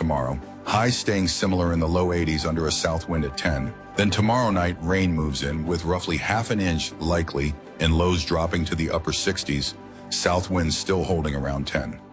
tomorrow. Highs staying similar in the low 80s under a south wind at 10. Then tomorrow night, rain moves in with roughly half an inch likely and lows dropping to the upper 60s. South winds still holding around 10.